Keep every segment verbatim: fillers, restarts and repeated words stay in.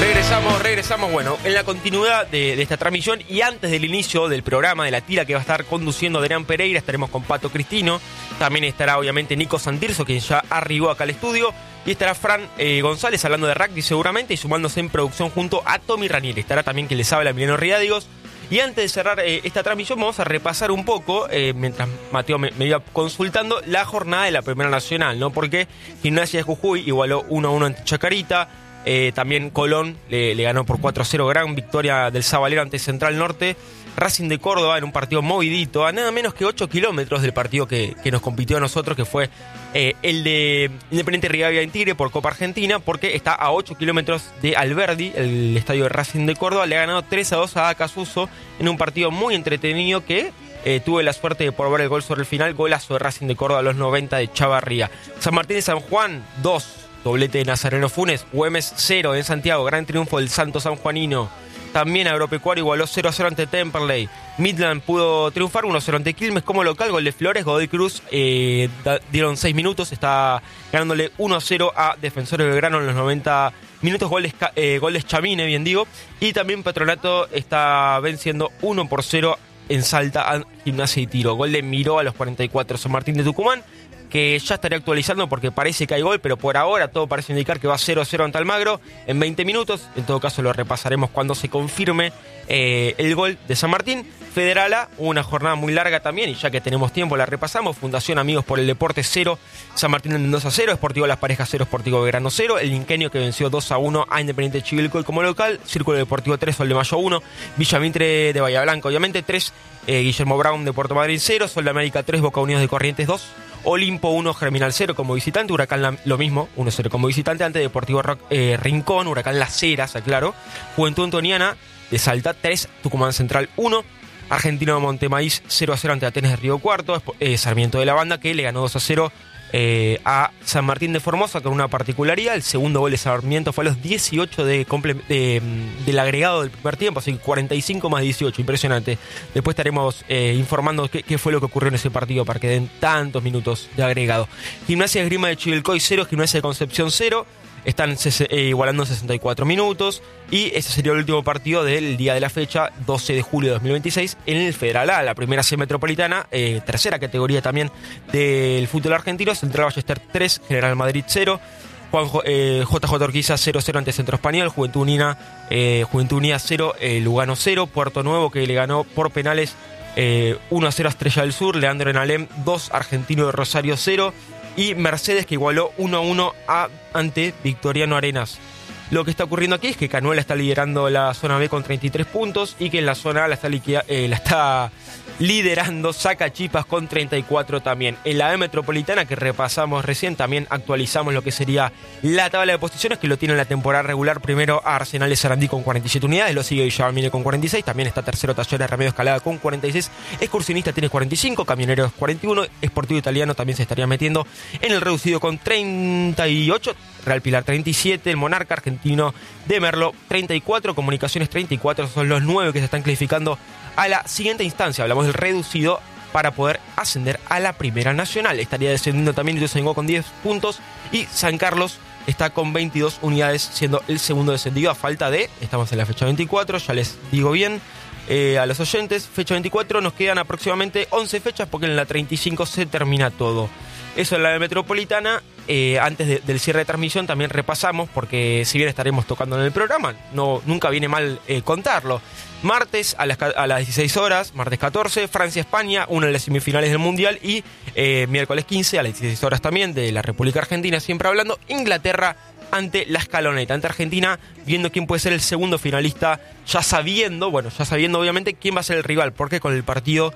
Regresamos, regresamos, bueno, en la continuidad de, de esta transmisión y antes del inicio del programa de la tira que va a estar conduciendo Adrián Pereira, estaremos con Pato Cristino, también estará obviamente Nico Santirso, quien ya arribó acá al estudio, y estará Fran eh, González hablando de rugby seguramente y sumándose en producción junto a Tommy Ranieri. Estará también quien les habla, Emiliano Riadigos. Y antes de cerrar eh, esta transmisión vamos a repasar un poco, eh, mientras Mateo me, me iba consultando, la jornada de la Primera Nacional, ¿no? Porque Gimnasia de Jujuy igualó uno a uno ante Chacarita. Eh, también Colón le, le ganó por cuatro a cero, gran victoria del Sabalero ante Central Norte. Racing de Córdoba en un partido movidito, a nada menos que ocho kilómetros del partido que, que nos compitió a nosotros, que fue eh, el de Independiente Rivadavia en Tigre por Copa Argentina, porque está a ocho kilómetros de Alberdi, el estadio de Racing de Córdoba. Le ha ganado tres a dos a Acasuso en un partido muy entretenido que eh, tuve la suerte de poder ver el gol sobre el final, golazo de Racing de Córdoba a los noventa de Chavarría. San Martín de San Juan, dos. Doblete de Nazareno Funes. Güemes cero en Santiago, gran triunfo del Santo Sanjuanino. También Agropecuario igualó cero a cero ante Temperley. Midland pudo triunfar uno a cero ante Quilmes como local, gol de Flores. Godoy Cruz eh, da, dieron seis minutos, está ganándole uno a cero a Defensores Belgrano en los noventa minutos, goles, eh, goles Chamine, bien digo. Y también Patronato está venciendo uno por cero en Salta a Gimnasia y Tiro, gol de Miró a los cuarenta y cuatro. San Martín de Tucumán, que ya estaría actualizando porque parece que hay gol, pero por ahora todo parece indicar que va cero a cero ante Almagro en veinte minutos. En todo caso lo repasaremos cuando se confirme eh, el gol de San Martín. Federala, una jornada muy larga también, y ya que tenemos tiempo la repasamos. Fundación Amigos por el Deporte cero, San Martín de Mendoza cero, Sportivo Las Parejas cero, Sportivo Belgrano cero, el Ingenio que venció dos a uno a Independiente Chivilcoy como local, Círculo Deportivo tres, Sol de Mayo uno, Villa Mitre de Bahía Blanca obviamente tres, eh, Guillermo Brown de Puerto Madryn cero, Sol de América tres, Boca Unidos de Corrientes dos, Olimpo uno, Germinal cero como visitante, Huracán la, lo mismo, uno cero como visitante ante Deportivo Rock, eh, Rincón, Huracán Las Heras, aclaro, Juventud Antoniana de Salta tres, Tucumán Central uno, Argentino de Montemaíz cero a cero ante Atenas de Río Cuarto, eh, Sarmiento de la Banda que le ganó dos a cero eh, a San Martín de Formosa con una particularidad. El segundo gol de Sarmiento fue a los dieciocho de, de, del agregado del primer tiempo, así que cuarenta y cinco más dieciocho, impresionante. Después estaremos eh, informando qué, qué fue lo que ocurrió en ese partido para que den tantos minutos de agregado. Gimnasia de Esgrima de Chivilcoy cero, Gimnasia de Concepción cero. Están eh, igualando sesenta y cuatro minutos. Y ese sería el último partido del día de la fecha, doce de julio de dos mil veintiséis, en el Federal A, la primera C metropolitana, eh, tercera categoría también del fútbol argentino. Central Ballester tres, General Madrid cero, Juan, eh, J J Orquiza cero a cero ante Centro Español, Juventud Unida, eh, Juventud Unida cero, eh, Lugano cero, Puerto Nuevo que le ganó por penales eh, uno a cero a Estrella del Sur, Leandro Enalem dos, Argentino de Rosario cero, y Mercedes que igualó uno a uno a, ante Victoriano Arenas. Lo que está ocurriendo aquí es que Canuela está liderando la zona B con treinta y tres puntos y que en la zona A la está, liquida, eh, la está liderando Sacachipas con treinta y cuatro también. En la B metropolitana que repasamos recién también actualizamos lo que sería la tabla de posiciones, que lo tiene en la temporada regular. Primero a Arsenal de Sarandí con cuarenta y siete unidades, lo sigue Villamine con cuarenta y seis, también está tercero Talleres Remedio Escalada con cuarenta y seis, Excursionista tiene cuarenta y cinco, Camioneros cuarenta y uno, Sportivo Italiano también se estaría metiendo en el reducido con treinta y ocho, Real Pilar treinta y siete, el Monarca Argentino de Merlo treinta y cuatro, Comunicaciones treinta y cuatro, son los nueve que se están clasificando a la siguiente instancia. Hablamos del reducido para poder ascender a la Primera Nacional. Estaría descendiendo también Ituzaingó con diez puntos y San Carlos está con veintidós unidades, siendo el segundo descendido a falta de, estamos en la fecha veinticuatro, ya les digo bien eh, a los oyentes, fecha veinticuatro, nos quedan aproximadamente once fechas porque en la treinta y cinco se termina todo. Eso en la metropolitana. Eh, antes de, del cierre de transmisión también repasamos, porque si bien estaremos tocando en el programa, no, nunca viene mal eh, contarlo. Martes a las, a las dieciséis horas, martes catorce, Francia-España, una de las semifinales del Mundial, y eh, miércoles quince a las dieciséis horas también de la República Argentina, siempre hablando, Inglaterra ante la escaloneta, ante Argentina, viendo quién puede ser el segundo finalista, ya sabiendo, bueno, ya sabiendo obviamente quién va a ser el rival, porque con el partido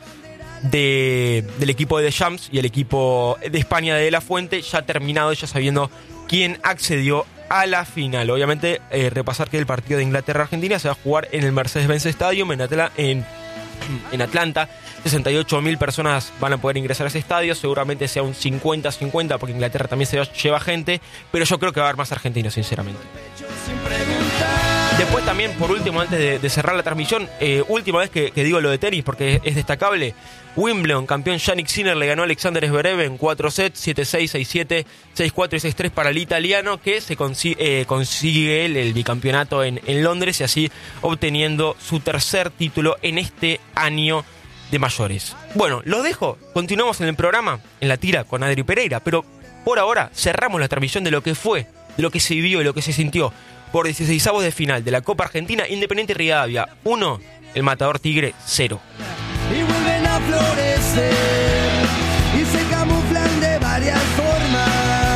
De, del equipo de Deschamps y el equipo de España de De La Fuente ya terminado, ya sabiendo quién accedió a la final. Obviamente eh, repasar que el partido de Inglaterra-Argentina se va a jugar en el Mercedes-Benz Stadium en, Atla- en, en Atlanta. sesenta y ocho mil personas van a poder ingresar a ese estadio, seguramente sea un cincuenta cincuenta porque Inglaterra también se lleva gente, pero yo creo que va a haber más argentinos, sinceramente. Sin preguntar. Después también, por último, antes de, de cerrar la transmisión, eh, última vez que, que digo lo de tenis porque es, es destacable. Wimbledon, campeón Jannik Sinner le ganó a Alexander Zverev en cuatro sets, siete seis, seis siete, seis cuatro y seis tres para el italiano, que se consigue, eh, consigue el, el bicampeonato en, en Londres y así obteniendo su tercer título en este año de mayores. Bueno, los dejo, continuamos en el programa, en la tira con Adri Pereira, pero por ahora cerramos la transmisión de lo que fue, de lo que se vivió y lo que se sintió por dieciseisavos de final de la Copa Argentina. Independiente Rivadavia uno, el Matador Tigre cero. Y vuelven a florecer y se camuflan de varias formas.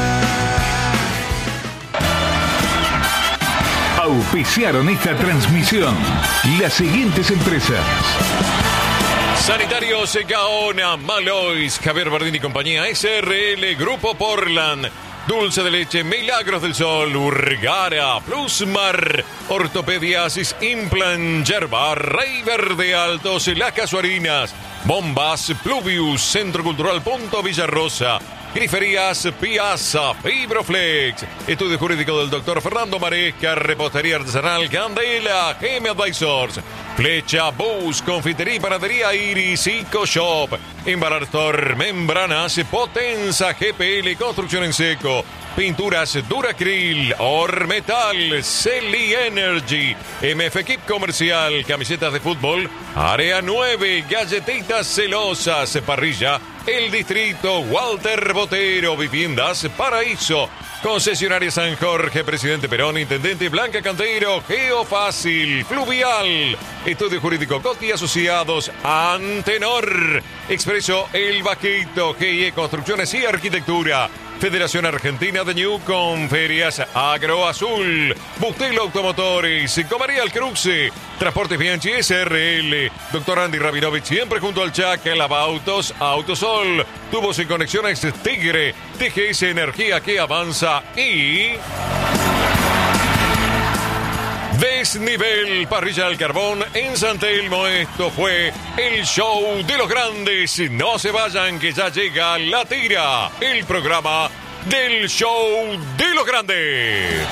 Auspiciaron esta transmisión las siguientes empresas: Sanitarios Gaona, Malois, Javier Bardini y compañía, S R L, Grupo Portland, Dulce de Leche, Milagros del Sol, Urgara, Plusmar, Ortopediasis, Implant, Yerba, Rey Verde Altos, Las Casuarinas, Bombas, Pluvius, Centro Cultural Punto Villarrosa, Griferías Piazza, Fibroflex, Estudio Jurídico del doctor Fernando Maresca, Repostería Artesanal Candela, G M Advisors, Flecha, Bus, Confitería y Panadería Iris, Ico Shop, Embarador, Membranas, Potenza, G P L, Construcción en Seco, Pinturas Duracril, Ormetal, Celi Energy, M F Equip Comercial, Camisetas de Fútbol, Área nueve, Galletitas Celosas, Parrilla, El Distrito, Walter Botero, Viviendas Paraíso, Concesionaria San Jorge, Presidente Perón, Intendente Blanca Cantero, Geofácil, Fluvial, Estudio Jurídico Cotti Asociados, Antenor, Expreso El Bajito, G I E Construcciones y Arquitectura, Federación Argentina de Newcom, Ferias Agro Azul, Bustelo Automotores, Comarial Cruce, Transportes Bianchi S R L, Doctor Andy Rabinovich, siempre junto al Chaca, Lavautos, Autosol, Tubos y Conexiones Tigre, T G S Energía que avanza y Desnivel Parrilla al Carbón en San Telmo. Esto fue el show de los grandes. No se vayan que ya llega La Tira, el programa del show de los grandes.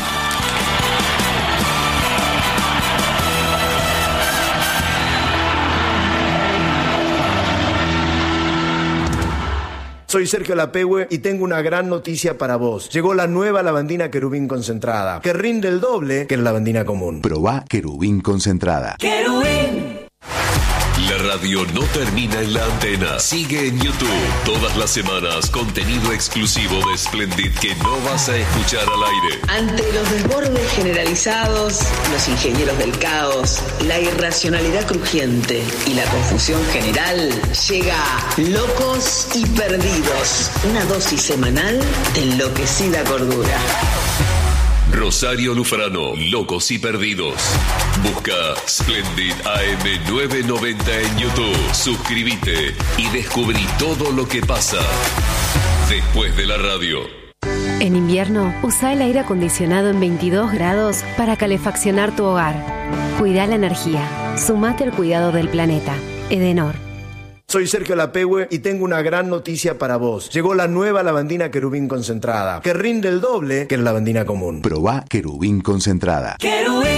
Soy Sergio Lapehue y tengo una gran noticia para vos. Llegó la nueva lavandina Querubín concentrada, que rinde el doble que la lavandina común. Probá Querubín concentrada. ¡Querubín! La radio no termina en la antena. Sigue en YouTube. Todas las semanas, contenido exclusivo de Splendid que no vas a escuchar al aire. Ante los desbordes generalizados, los ingenieros del caos, la irracionalidad crujiente y la confusión general, llega Locos y Perdidos. Una dosis semanal de enloquecida cordura. Rosario Lufrano, Locos y Perdidos. Busca Splendid A M novecientos noventa en YouTube. Suscríbete y descubrí todo lo que pasa después de la radio. En invierno, usa el aire acondicionado en veintidós grados para calefaccionar tu hogar. Cuida la energía. Sumate al cuidado del planeta. Edenor. Soy Sergio Lapehue y tengo una gran noticia para vos. Llegó la nueva lavandina Querubín concentrada, que rinde el doble que la lavandina común. Probá Querubín concentrada. ¡Querubín!